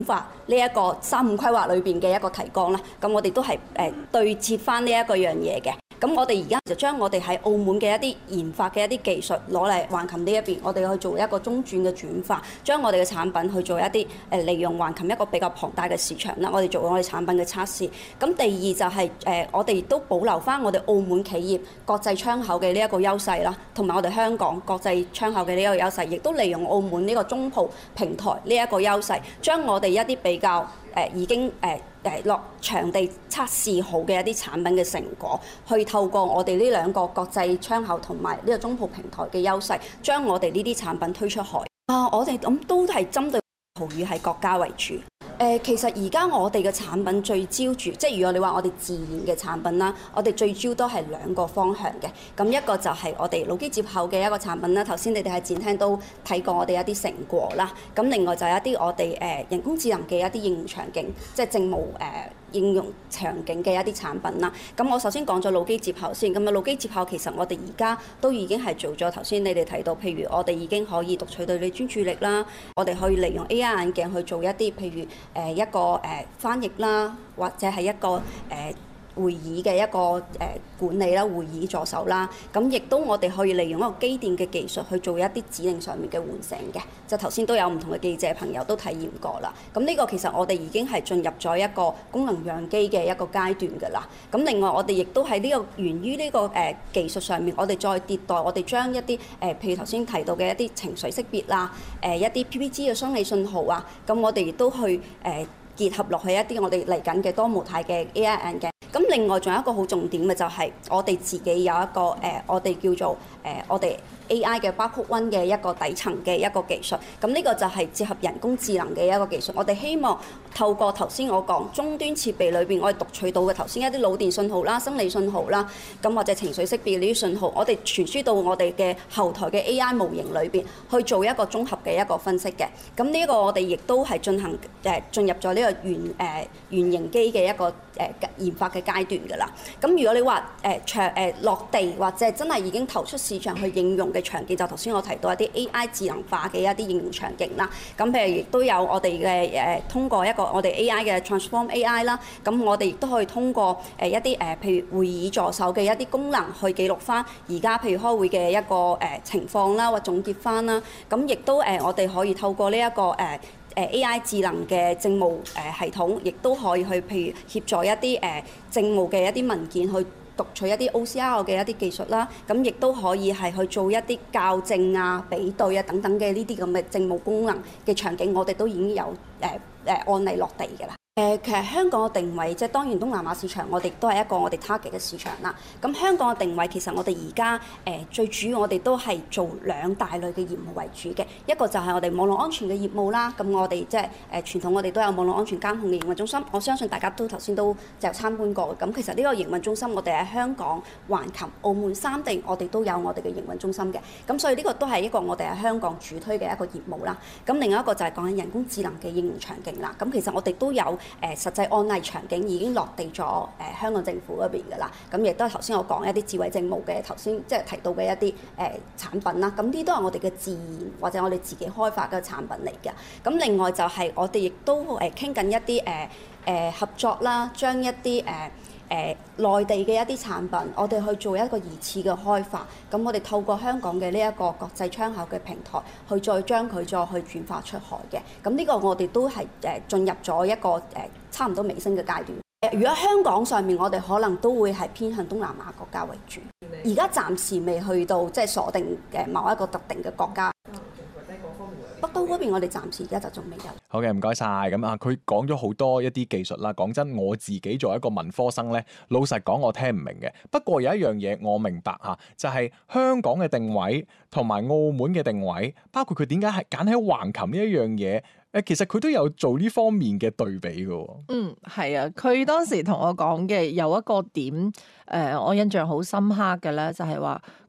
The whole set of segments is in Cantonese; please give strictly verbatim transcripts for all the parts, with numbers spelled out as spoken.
化呢一個三五規劃裏邊嘅一個提綱啦，咁我哋都係誒、呃、對接翻呢一個樣嘢嘅。咁我哋而家就將我哋喺澳門嘅一啲研發嘅一啲技術攞嚟橫琴呢一邊，我哋去做一個中轉嘅轉化，將我哋嘅產品去做一啲誒利用橫琴一個比較龐大嘅市場啦。我哋做我哋產品嘅測試。咁第二就係、是、誒、呃、我哋亦都保留翻我哋澳門企業國際窗口嘅呢一個優勢啦，同埋我哋香港國際窗口嘅呢一個優勢，亦都利用澳門呢個中葡平台呢一個優勢，將我哋一啲比較誒、呃、已經誒。呃誒落場地測試好嘅一啲產品嘅成果，去透過我哋呢兩個國際窗口同埋呢個中葡平台嘅優勢，將我哋呢啲產品推出海。啊，我哋咁都係針對葡語系國家為主。誒、呃，其實而家我哋嘅產品聚焦住，即係如果你話我哋自然嘅產品啦，我哋聚焦都係兩個方向嘅。咁一個就係我哋腦機接口嘅一個產品啦。頭先你哋喺展廳都睇過我哋一啲成果啦。咁另外就係一啲我哋誒、呃、人工智能嘅一啲應用場景，即係政務誒。呃應用場景嘅一啲產品啦，咁我首先講咗腦機接口先，咁啊腦機接口其實我哋而家都已經係做咗頭先你哋提到，譬如我哋已經可以讀取對你專注力啦，我哋可以利用 A I 眼鏡去做一啲譬如誒、呃、一個誒、呃、翻譯啦，或者係一個誒。呃會議嘅一個誒、呃、管理啦，會議助手啦，咁亦都我哋可以利用一個機電嘅技術去做一啲指令上面嘅喚醒嘅，就頭先都有唔同嘅記者朋友都體驗過啦。咁呢個其實我哋已經係進入咗一個功能樣機嘅一個階段㗎啦。咁另外我哋亦都喺呢個源於呢、這個誒、呃、技術上面，我哋再迭代，我哋將一啲誒、呃、譬如頭先提到嘅一啲情緒識別啦，誒、呃、一啲 P P G 嘅生理信號啊，咁我哋亦都去誒、呃、結合落去一啲我哋嚟緊嘅多模態嘅 A I 眼鏡。咁另外仲有一個好重點嘅就係我哋自己有一個誒、呃，我哋叫做誒、呃，我哋 A I 嘅 Barcode One 嘅一個底層嘅一個技術。咁呢個就係結合人工智能嘅一個技術。我哋希望透過頭先我講終端設備裏邊，我哋讀取到嘅頭先一啲腦電信號啦、生理信號啦，咁或者情緒識別呢啲信號，我哋傳輸到我哋嘅後台嘅 A I 模型裏邊去做一個綜合嘅一個分析嘅。咁呢個我哋亦都係進行誒、呃、進入咗呢個原誒、呃、原型機嘅一個誒、呃、研發嘅階段㗎啦。咁如果你話誒長誒落地或者真係已經投出市場去應用嘅場景，就頭先我提到一啲 A I 智能化嘅一啲應用場景啦。咁譬如亦都有我哋嘅誒通過一個我哋 A I 嘅 Transform A I 啦。咁我哋亦都可以通過誒一啲誒、呃、譬如會議助手嘅一啲功能去記錄翻而家譬如開會嘅一個誒、呃、情況啦，或總結翻啦。咁亦都誒、呃、我哋可以透過呢、這、一個誒。呃誒 A I 智能嘅政務誒系統，亦都可以去譬如協助一啲誒政務嘅一啲文件去讀取一啲 O C R 嘅一啲技術啦，咁亦都可以係去做一啲校正啊、比對啊等等嘅呢啲咁嘅政務功能嘅場景，我哋都已經有誒誒、呃呃、案例落地㗎啦。誒、呃、其實香港嘅定位，即係當然東南亞市場，我哋都係一個我哋 target 嘅市場啦。咁香港嘅定位其實我哋而家誒最主要我哋都係做兩大類嘅業務為主嘅，一個就係我哋網絡安全嘅業務啦。咁我哋即係誒傳統我哋都有網絡安全監控嘅營運中心，我相信大家都頭先都就參觀過。咁其實呢個營運中心我哋喺香港、橫琴、澳門三地我哋都有我哋嘅營運中心嘅。咁所以呢個都係一個我哋喺香港主推嘅一個業務啦。咁另外一個就係講緊人工智能嘅應用場景啦。咁其實我哋都有誒、呃、實際案例場景已經落地咗誒、呃、香港政府嗰邊㗎啦。咁亦都係頭先我講一啲智慧政務嘅頭先即係提到嘅一啲誒、呃、產品啦。咁呢都係我哋嘅自研或者我哋自己開發嘅產品嚟嘅。咁另外就係我哋亦都誒傾緊一啲誒誒合作啦，將一啲誒誒內地嘅一啲產品，我哋去做一個疑似嘅開發。咁我哋透過香港嘅呢一個國際窗口嘅平台，去再將佢再去轉化出海嘅。咁呢個我哋都係誒進入咗一個誒差唔多尾聲嘅階段。誒，如果香港上面，我哋可能都會係偏向東南亞國家為主。而家暫時未去到即係鎖定嘅某一個特定嘅國家。北都嗰邊我哋暫時而家就仲未有。 好嘅，唔該晒。咁啊，佢講咗好多一啲技術啦。講真，我自己作為一個文科生咧，老實講我聽唔明嘅。不過有一樣嘢我明白嚇，就係香港嘅定位同埋澳門嘅定位，包括佢點解係揀喺橫琴呢一樣嘢。誒，其實佢都有做呢方面嘅對比嘅。 嗯，係啊，佢當時同我講嘅有一個點，誒、呃，我印象好深刻嘅咧，就係話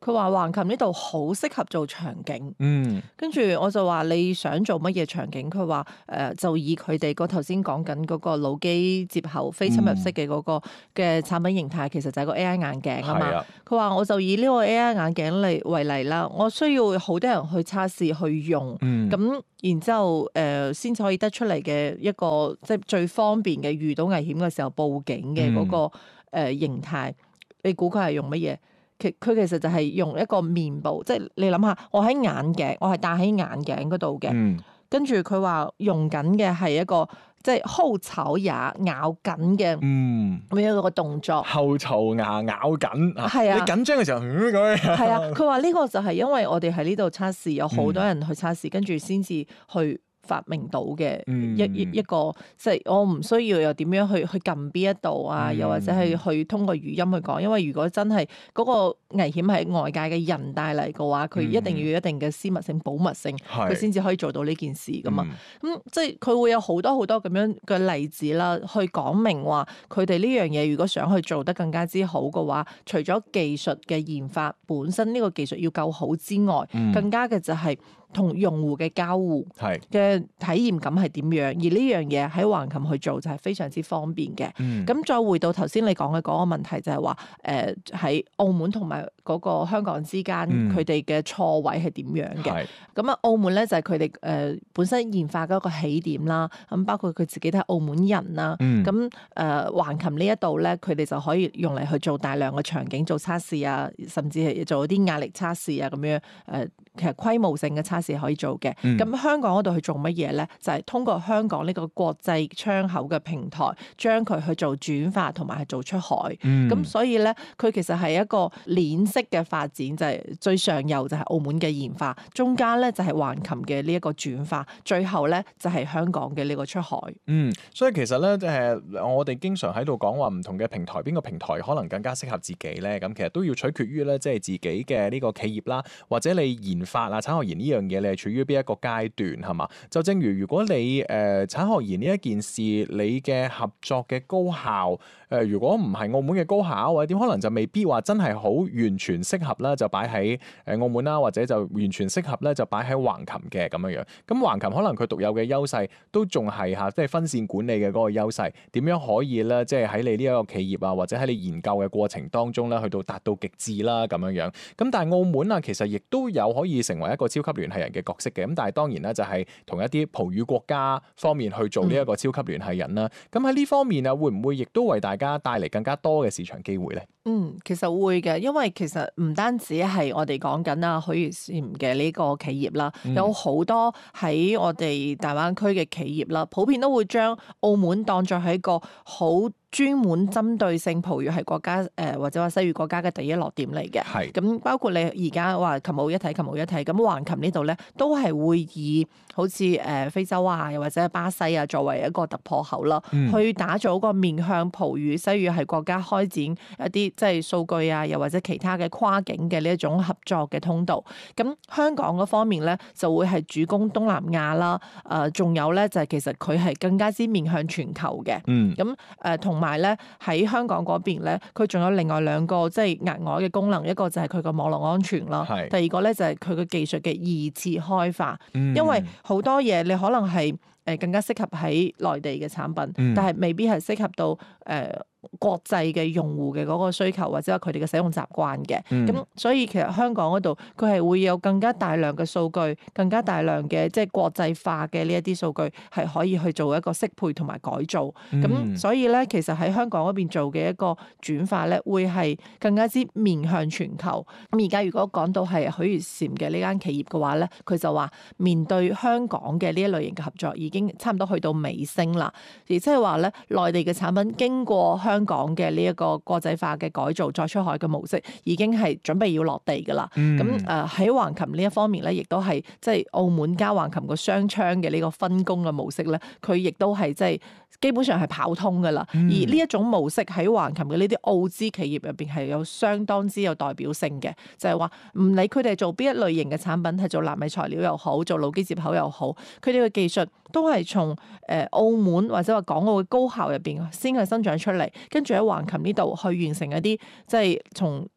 佢話橫琴呢度好適合做場景。 嗯， 跟住我就話你想做乜嘢場景？佢話誒就以佢哋個頭先講緊嗰個腦機接口非侵入式嘅嗰個嘅產品形態，其實就係個 A I 眼鏡啊嘛。佢話、啊、我就以呢個 A I 眼鏡嚟為例啦，我需要好多人去測試去用，咁、嗯、然之後誒先至可以得出嚟嘅一個即係最方便嘅遇到危險嘅時候報警嘅嗰、那個誒、嗯呃、形態。你估佢係用乜嘢？佢佢其實就係用一個面部，即係你諗下，我喺眼鏡，我係戴喺眼鏡嗰度嘅，嗯、跟住佢話用緊嘅係一個即係後槽牙咬緊嘅，咁樣一個動作。 後槽牙咬緊， 係啊， 你緊張嘅時候，嗯咁樣。係啊，佢話呢個就係因為我哋喺呢度測試，有好多人去測試，嗯、跟住先至去發明到嘅一一一個，即係我唔需要又點樣去去撳邊一度啊，嗯、又或者係去通過語音去講，因為如果真係嗰個危險係外界嘅人帶嚟嘅話，佢一定要有一定嘅私密性、保密性，佢先至可以做到呢件事噶嘛。咁、嗯、即係佢會有好多好多咁樣嘅例子啦，去講明話佢哋呢樣嘢如果想去做得更加之好嘅話，除咗技術嘅研發本身呢個技術要夠好之外，嗯、更加嘅就係同用戶嘅交互嘅體驗感係點樣？而呢樣嘢喺橫琴去做就係非常之方便嘅。咁、嗯、再回到頭先你講嘅嗰個問題就係話，誒喺澳門同埋嗰個香港之間，佢哋嘅錯位係點樣嘅？咁啊，澳門咧就係佢哋誒本身研發嘅一個起點啦。咁包括佢自己都係澳門人啦。咁誒、嗯、橫琴呢一度咧，佢哋就可以用嚟去做大量嘅場景做測試啊，甚至係做一啲壓力測試啊咁樣。誒其實規模性嘅測試可以做嘅，咁、嗯、香港嗰度去做乜嘢咧？就係、是、通過香港呢個國際窗口嘅平台，將佢去做轉化同埋係做出海。咁、嗯、所以咧，佢其實係一個鏈式嘅發展，就係、是、最上游就係澳門嘅研發，中間咧就係橫琴嘅呢一個轉化，最後咧就係香港嘅呢個出海。 嗯，所以其實咧，誒我哋經常喺度講話唔同嘅平台，邊個平台可能更加適合自己咧？咁其實都要取決於咧，即係自己嘅呢個企業啦，或者你研發啊產學研呢樣嘢，你係處於邊一個階段係嘛？就正如如果你誒、呃、產學研呢一件事，你嘅合作嘅高校誒、呃，如果唔係澳門嘅高校或者點，可能就未必話真係好完全適合啦，就擺喺誒澳門啦，或者就完全適合咧，就擺喺橫琴嘅咁樣樣。咁橫琴可能佢獨有嘅優勢都仲係嚇，即係分線管理嘅嗰個優勢，點樣可以咧，即係喺你呢一個企業啊，或者喺你研究嘅過程當中咧，去到達到極致啦咁樣樣。咁但係澳門啊，其實亦都有可以成為一個超級聯繫人嘅角色嘅。咁但係當然咧，就係同一啲葡語國家方面去做呢一個超級聯繫人啦。咁喺呢方面啊，會唔會亦都為大家帶嚟更加多嘅市場機會咧？ 嗯，其實會嘅，因為其實唔單止係我哋講緊啊許如禪嘅呢個企業啦，嗯、有好多喺我哋大灣區嘅企業啦，普遍都會將澳門當作係一個好專門針對性葡語系國家誒、呃、或者話西語國家嘅第一落點嚟嘅。係咁是，包括你而家話琴澳一體、琴澳一體，咁橫琴呢度咧都係會以好似誒、呃、非洲啊，又或者巴西啊作為一個突破口啦，嗯、去打造一個面向葡語西語系國家開展一啲即係數據啊，又或者其他嘅跨境嘅呢一種合作嘅通道。咁香港嗰方面咧就會係主攻東南亞啦，誒、呃、仲有咧就係、是、其實佢係更加之面向全球嘅。嗯，咁誒同埋咧喺香港嗰邊咧，佢仲有另外兩個即係額外嘅功能，一個就係佢個網絡安全啦，是第二個咧就係佢嘅技術嘅二次開發。嗯、因為好多嘢你可能係誒更加適合喺內地嘅產品，嗯、但係未必係適合到誒、呃國際嘅用戶嘅嗰個需求或者佢哋嘅使用習慣嘅，咁、嗯、所以其實香港嗰度佢係會有更加大量嘅數據，更加大量嘅即係國際化嘅呢一啲數據係可以去做一個適配同埋改造。咁、嗯、所以咧，其實喺香港嗰邊做嘅一個轉化咧，會係更加之面向全球。咁而家如果講到係許如禪嘅呢間企業嘅話咧，佢就話面對香港嘅呢一類型嘅合作已經差唔多去到尾聲啦，而即係話咧內地嘅產品經過香港嘅呢一個國際化嘅改造再出海嘅模式已經係準備要落地㗎啦。咁誒喺橫琴呢一方面咧，亦都係即係澳門加橫琴個雙槍嘅呢個分工嘅模式咧，佢亦都係即係基本上係跑通㗎啦。嗯、而呢一種模式喺橫琴嘅呢啲澳資企業入邊係有相當之有代表性嘅，就係話唔理佢哋做邊一類型嘅產品，係做納米材料又好，做腦機接口又好，佢哋嘅技術都係從誒澳門或者話港澳嘅高校入邊先係生長出嚟。跟住喺橫琴呢度去完成一啲即係從一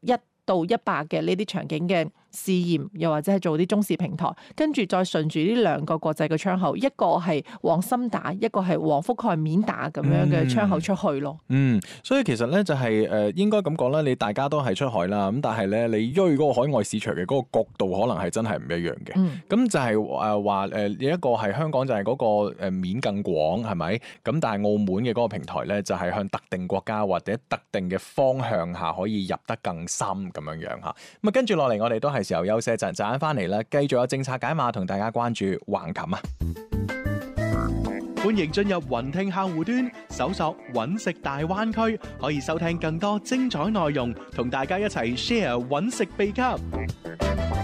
到一百嘅呢啲場景嘅試驗，又或者係做啲中視平台，跟住再順住呢兩個國際嘅窗口，一個係往深打，一個係往覆蓋面打咁樣嘅窗口出去咯。 嗯，所以其實咧就係、是、誒、呃、應該咁講啦，你大家都係出海啦，咁但係咧你追嗰個海外市場嘅嗰個角度可能係真係唔一樣嘅。咁、嗯、就係誒話誒有一個係香港就係嗰個誒面更廣係咪？咁但係澳門嘅嗰個平台咧就係向特定國家或者特定嘅方向下可以入得更深咁樣樣嚇。咁啊跟住落嚟我哋都係時候休息一陣，陣間翻嚟啦，繼續有政策解碼同大家關注橫琴啊！ 歡迎進入雲聽客戶端，搜索揾食大灣區，可以收聽更多精彩內容，同大家一齊 share 揾食秘笈。